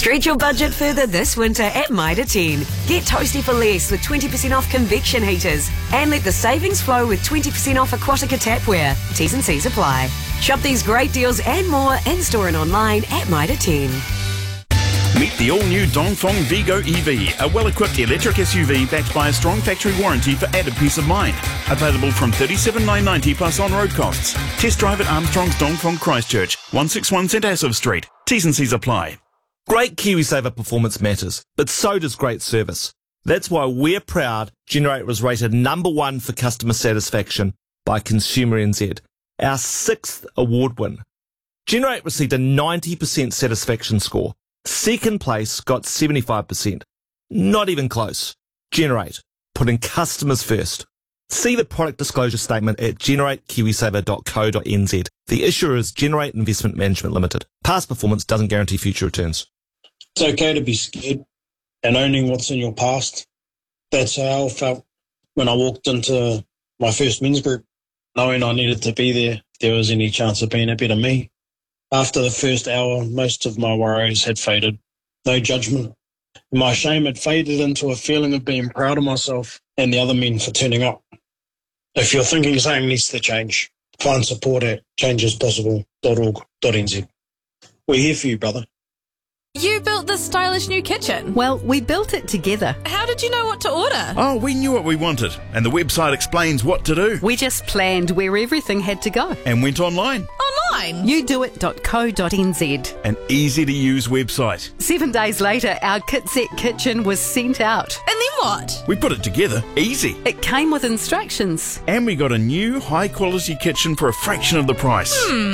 Stretch your budget further this winter at Mitre 10. Get toasty for less with 20% off convection heaters. And let the savings flow with 20% off Aquatica tapware. T's and C's apply. Shop these great deals and more in-store and online at Mitre 10. Meet the all-new Dongfeng Vigo EV, a well-equipped electric SUV backed by a strong factory warranty for added peace of mind. Available from $37,990 plus on-road costs. Test drive at Armstrong's Dongfeng Christchurch, 161 St Asaph Street. T's and C's apply. Great KiwiSaver performance matters, but so does great service. That's why we're proud Generate was rated #1 for customer satisfaction by Consumer NZ, our 6th award win. Generate received a 90% satisfaction score. Second place got 75%. Not even close. Generate, putting customers first. See the product disclosure statement at generatekiwisaver.co.nz. The issuer is Generate Investment Management Limited. Past performance doesn't guarantee future returns. It's okay to be scared and owning what's in your past. That's how I felt when I walked into my first men's group, knowing I needed to be there if there was any chance of being a better me. After the first hour, most of my worries had faded. No judgment. My shame had faded into a feeling of being proud of myself and the other men for turning up. If you're thinking something needs to change, find support at changespossible.org.nz. We're here for you, brother. You built this stylish new kitchen. Well, we built it together. How did you know what to order? Oh, we knew what we wanted, and the website explains what to do. We just planned where everything had to go. And went online. Online? Youdoit.co.nz. An easy-to-use website. 7 days later, our KitSet kitchen was sent out. And then what? We put it together easy. It came with instructions. And we got a new high-quality kitchen for a fraction of the price.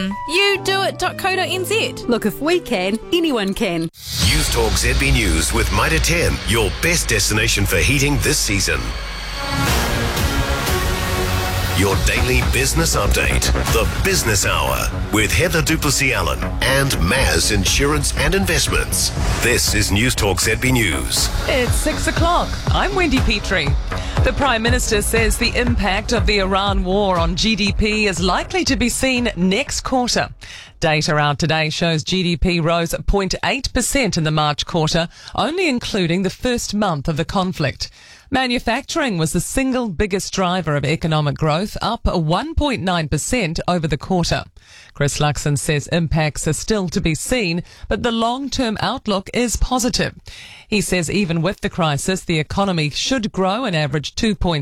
Youdoit.co.nz. Look, if we can, anyone can. News Talk ZB News with Mitre 10, your best destination for heating this season. Your daily business update, the Business Hour, with Heather Duplessis-Allen and Maz Insurance and Investments. This is News Talk ZB News. It's 6 o'clock. I'm Wendy Petrie. The Prime Minister says the impact of the Iran war on GDP is likely to be seen next quarter. Data out today shows GDP rose 0.8% in the March quarter, only including the first month of the conflict. Manufacturing was the single biggest driver of economic growth, up 1.9% over the quarter. Chris Luxon says impacts are still to be seen, but the long-term outlook is positive. He says even with the crisis, the economy should grow an average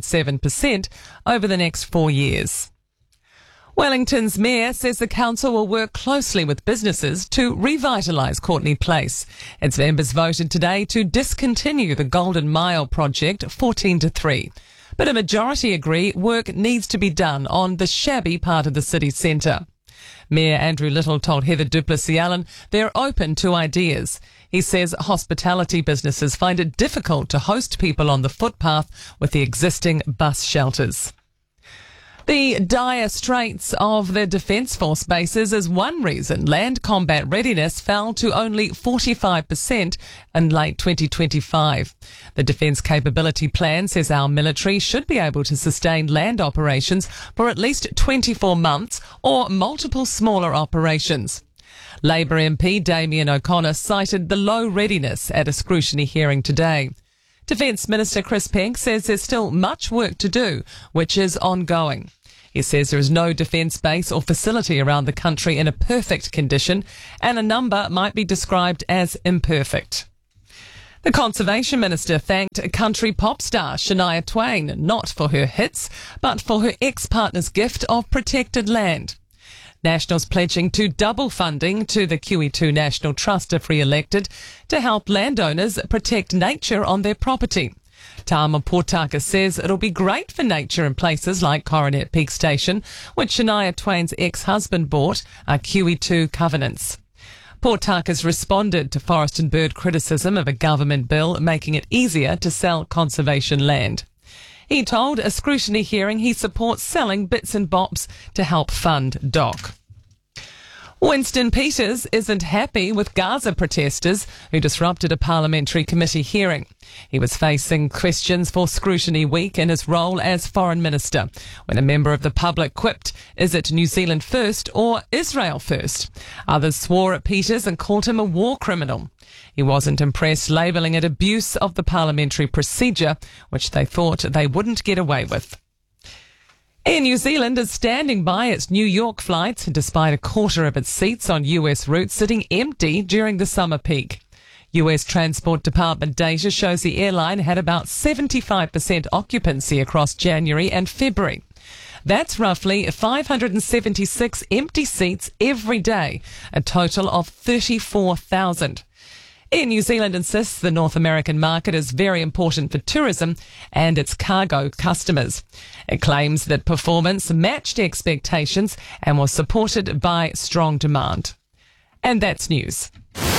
2.7% over the next 4 years. Wellington's mayor says the council will work closely with businesses to revitalise Courtney Place. Its members voted today to discontinue the Golden Mile project 14-3. But a majority agree work needs to be done on the shabby part of the city centre. Mayor Andrew Little told Heather Duplessis-Allen they're open to ideas. He says hospitality businesses find it difficult to host people on the footpath with the existing bus shelters. The dire straits of the Defence Force bases is one reason land combat readiness fell to only 45% in late 2025. The Defence Capability Plan says our military should be able to sustain land operations for at least 24 months or multiple smaller operations. Labour MP Damien O'Connor cited the low readiness at a scrutiny hearing today. Defence Minister Chris Penk says there's still much work to do, which is ongoing. He says there is no defence base or facility around the country in a perfect condition, and a number might be described as imperfect. The Conservation Minister thanked country pop star Shania Twain, not for her hits, but for her ex-partner's gift of protected land. Nationals pledging to double funding to the QE2 National Trust if re-elected to help landowners protect nature on their property. Tama Portaka says it'll be great for nature in places like Coronet Peak Station, which Shania Twain's ex-husband bought, are QE2 covenants. Portaka's responded to Forest and Bird criticism of a government bill making it easier to sell conservation land. He told a scrutiny hearing he supports selling bits and bops to help fund DOC. Winston Peters isn't happy with Gaza protesters who disrupted a parliamentary committee hearing. He was facing questions for Scrutiny Week in his role as Foreign Minister, when a member of the public quipped, "Is it New Zealand first or Israel first?" Others swore at Peters and called him a war criminal. He wasn't impressed, labelling it abuse of the parliamentary procedure, which they thought they wouldn't get away with. Air New Zealand is standing by its New York flights, despite a quarter of its seats on US routes sitting empty during the summer peak. US Transport Department data shows the airline had about 75% occupancy across January and February. That's roughly 576 empty seats every day, a total of 34,000. Air New Zealand insists the North American market is very important for tourism and its cargo customers. It claims that performance matched expectations and was supported by strong demand. And that's news.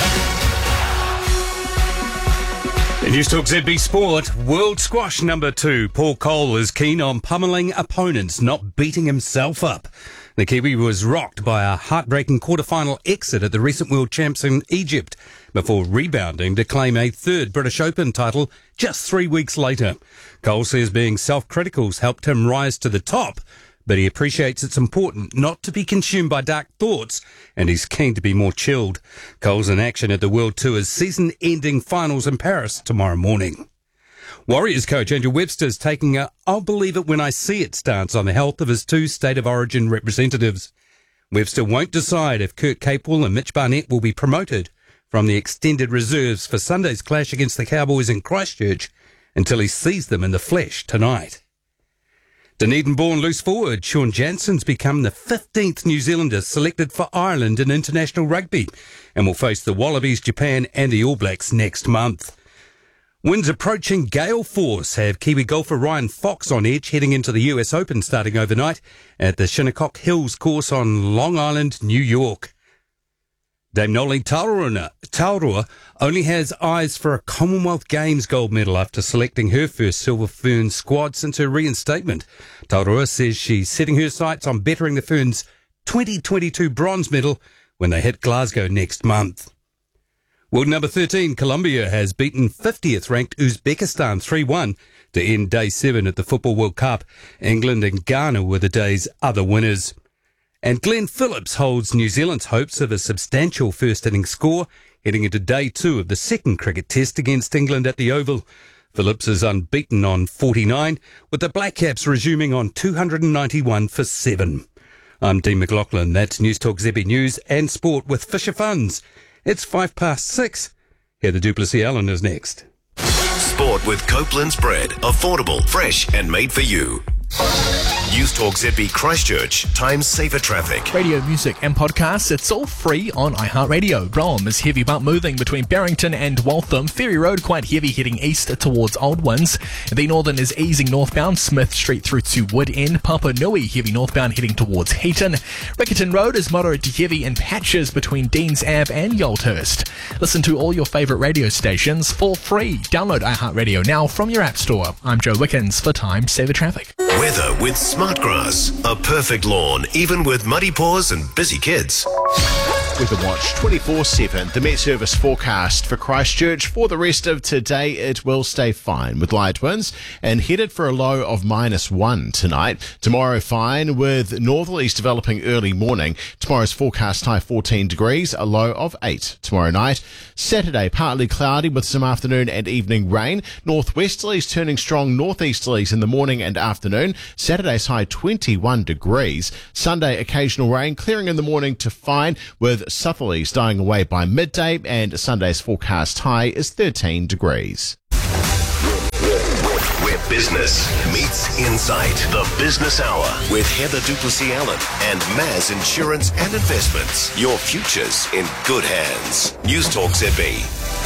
News Talk ZB Sport. World Squash number 2. Paul Cole is keen on pummeling opponents, not beating himself up. The Kiwi was rocked by a heartbreaking quarter-final exit at the recent World Champs in Egypt before rebounding to claim a third British Open title just 3 weeks later. Cole says being self-critical's helped him rise to the top, but he appreciates it's important not to be consumed by dark thoughts, and he's keen to be more chilled. Cole's in action at the World Tour's season-ending finals in Paris tomorrow morning. Warriors coach Andrew Webster is taking a "I'll believe it when I see it" stance on the health of his 2 State of Origin representatives. Webster won't decide if Kurt Capewell and Mitch Barnett will be promoted from the extended reserves for Sunday's clash against the Cowboys in Christchurch until he sees them in the flesh tonight. Dunedin-born loose forward Sean Jansen's become the 15th New Zealander selected for Ireland in international rugby and will face the Wallabies, Japan and the All Blacks next month. Winds approaching gale force have Kiwi golfer Ryan Fox on edge heading into the US Open starting overnight at the Shinnecock Hills course on Long Island, New York. Dame Noli Taurua only has eyes for a Commonwealth Games gold medal after selecting her first Silver Ferns squad since her reinstatement. Taurua says she's setting her sights on bettering the Ferns' 2022 bronze medal when they hit Glasgow next month. World number 13, Colombia, has beaten 50th ranked Uzbekistan 3-1 to end Day 7 at the Football World Cup. England and Ghana were the day's other winners. And Glenn Phillips holds New Zealand's hopes of a substantial first innings score heading into Day 2 of the second cricket test against England at the Oval. Phillips is unbeaten on 49, with the Black Caps resuming on 291 for 7. I'm Dean McLaughlin. That's News Talk ZB News and Sport with Fisher Funds. It's 6:05. Heather Duplessis Allen is next. Sport with Copeland's Bread. Affordable, fresh and made for you. News Talk ZB Christchurch. Time saver traffic. Radio, music and podcasts, it's all free on iHeartRadio. Brougham is heavy but moving between Barrington and Waltham. Ferry Road quite heavy heading east towards Old Winds. The Northern is easing northbound, Smith Street through to Wood End. Papa Nui heavy northbound heading towards Heaton. Riccarton Road is moderate to heavy in patches between Deans Ave and Yolthurst. Listen to all your favourite radio stations for free. Download iHeartRadio now from your app store. I'm Joe Wickens for Time Saver Traffic. Weather with Smartgrass. A perfect lawn, even with muddy paws and busy kids. Weather Watch 24/7. The Met Service forecast for Christchurch for the rest of today. It will stay fine with light winds and headed for a low of -1 tonight. Tomorrow fine with northerlies developing early morning. Tomorrow's forecast high 14 degrees, a low of 8 tomorrow night. Saturday partly cloudy with some afternoon and evening rain. Northwesterlies turning strong northeasterlies in the morning and afternoon. Saturday's high 21 degrees. Sunday occasional rain clearing in the morning to fine with southerlies dying away by midday, and Sunday's forecast high is 13 degrees. Where business meets insight. The Business Hour with Heather Duplessis Allen and Maz Insurance and Investments. Your future's in good hands. News Talk ZB.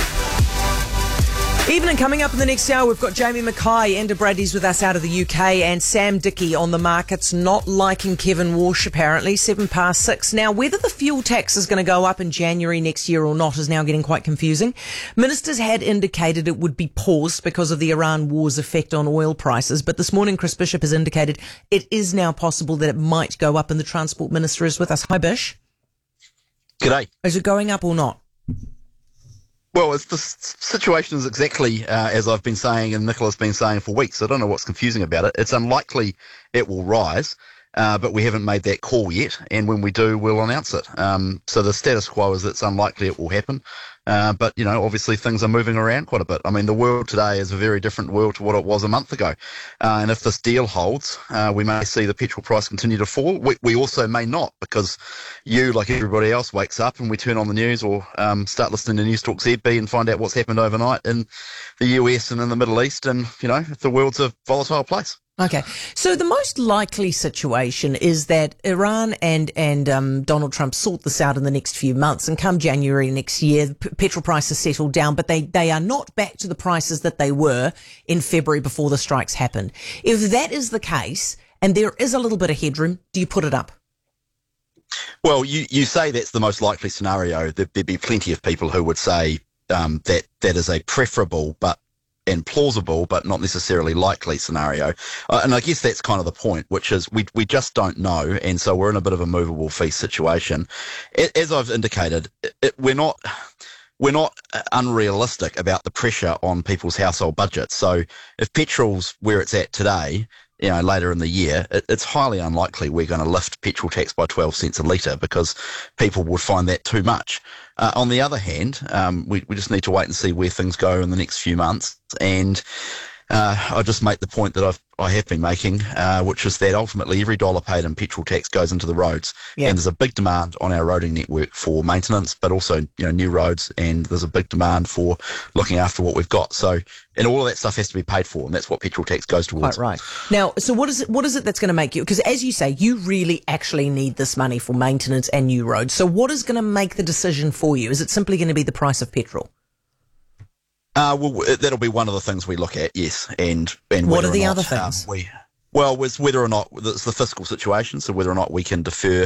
Evening coming up in the next hour, we've got Jamie Mackay, Enda Brady's with us out of the UK, and Sam Dickey on the markets, not liking Kevin Walsh apparently, 6:07. Now, whether the fuel tax is going to go up in January next year or not is now getting quite confusing. Ministers had indicated it would be paused because of the Iran war's effect on oil prices, but this morning Chris Bishop has indicated it is now possible that it might go up, and the Transport Minister is with us. Hi, Bish. G'day. Is it going up or not? Well, the situation is exactly as I've been saying and Nicola's been saying for weeks. I don't know what's confusing about it. It's unlikely it will rise, but we haven't made that call yet. And when we do, we'll announce it. So the status quo is it's unlikely it will happen. But, obviously things are moving around quite a bit. I mean, the world today is a very different world to what it was a month ago. And if this deal holds, we may see the petrol price continue to fall. We also may not, because you, like everybody else, wakes up and we turn on the news or start listening to News Talk ZB and find out what's happened overnight in the US and in the Middle East. And, the world's a volatile place. Okay. So the most likely situation is that Iran and Donald Trump sort this out in the next few months, and come January next year, petrol prices settle down, but they are not back to the prices that they were in February before the strikes happened. If that is the case, and there is a little bit of headroom, do you put it up? Well, you say that's the most likely scenario. There'd be plenty of people who would say that is a preferable and plausible, but not necessarily likely scenario. And I guess that's kind of the point, which is we just don't know. And so we're in a bit of a movable feast situation. As I've indicated, we're not unrealistic about the pressure on people's household budgets. So if petrol's where it's at today, later in the year, it's highly unlikely we're going to lift petrol tax by 12 cents a litre, because people would find that too much. On the other hand, we just need to wait and see where things go in the next few months. And I just make the point that I have been making, which is that ultimately every dollar paid in petrol tax goes into the roads. Yeah. And there's a big demand on our roading network for maintenance, but also new roads, and there's a big demand for looking after what we've got. So, and all of that stuff has to be paid for, and that's what petrol tax goes towards. Quite right. Now, so what is it that's going to make you, because as you say, you really actually need this money for maintenance and new roads. So what is going to make the decision for you? Is it simply going to be the price of petrol? Well, that'll be one of the things we look at, yes. And what are the other things? Was whether or not it's the fiscal situation, so whether or not we can defer,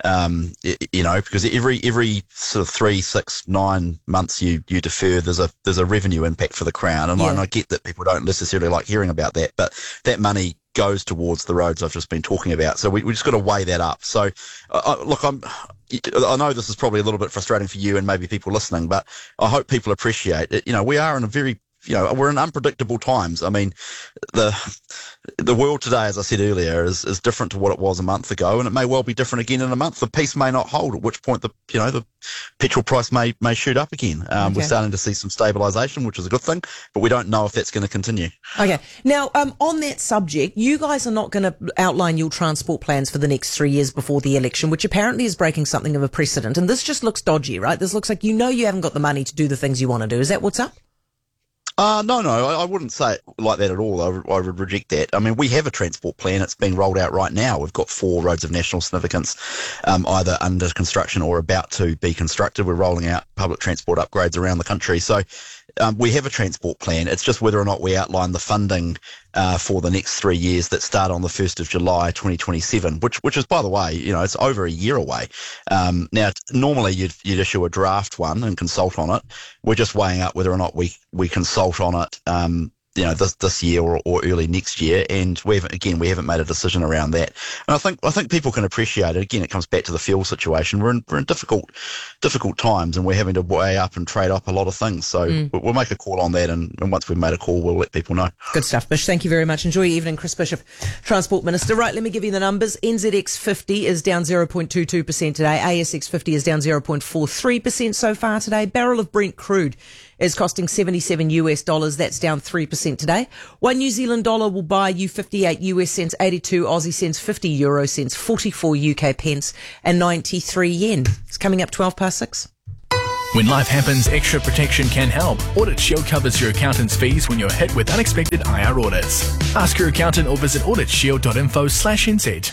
because every sort of 3, 6, 9 months you defer, there's a revenue impact for the Crown, and I get that people don't necessarily like hearing about that, but that money goes towards the roads I've just been talking about. So we just got to weigh that up. So look, I know this is probably a little bit frustrating for you and maybe people listening, but I hope people appreciate it. We are in a very we're in unpredictable times. I mean, the world today, as I said earlier, is different to what it was a month ago, and it may well be different again in a month. The peace may not hold, at which point the petrol price may shoot up again. Okay. We're starting to see some stabilisation, which is a good thing, but we don't know if that's going to continue. Okay. Now, on that subject, you guys are not going to outline your transport plans for the next 3 years before the election, which apparently is breaking something of a precedent. And this just looks dodgy, right? This looks like you haven't got the money to do the things you want to do. Is that what's up? No, I wouldn't say it like that at all. I would reject that. I mean, we have a transport plan. It's being rolled out right now. We've got 4 roads of national significance, either under construction or about to be constructed. We're rolling out public transport upgrades around the country. So we have a transport plan. It's just whether or not we outline the funding for the next 3 years that start on the 1st of July 2027, which is, by the way, it's over a year away. Now, normally you'd issue a draft one and consult on it. We're just weighing up whether or not we consult on it this year or early next year, and we haven't made a decision around that. And I think people can appreciate it. Again, it comes back to the fuel situation. We're in difficult times, and we're having to weigh up and trade up a lot of things. So we'll make a call on that, and once we've made a call, we'll let people know. Good stuff, Bish. Thank you very much. Enjoy your evening, Chris Bishop, Transport Minister. Right, let me give you the numbers. NZX 50 is down 0.22% today. ASX 50 is down 0.43% so far today. Barrel of Brent crude is costing $77. That's down 3% today. $1 New Zealand dollar will buy you 58 US cents, 82 Aussie cents, 50 euro cents, 44 UK pence, and 93 yen. It's coming up 6:12. When life happens, extra protection can help. Audit Shield covers your accountant's fees when you're hit with unexpected IR audits. Ask your accountant or visit auditshield.info/NZ.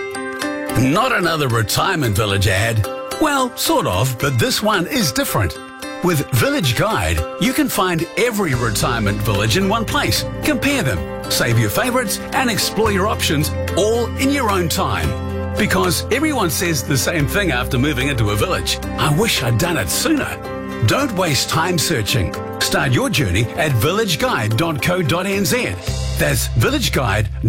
Not another retirement village ad. Well, sort of, but this one is different. With Village Guide, you can find every retirement village in one place. Compare them, save your favourites, and explore your options all in your own time. Because everyone says the same thing after moving into a village. I wish I'd done it sooner. Don't waste time searching. Start your journey at villageguide.co.nz. That's villageguide.co.nz.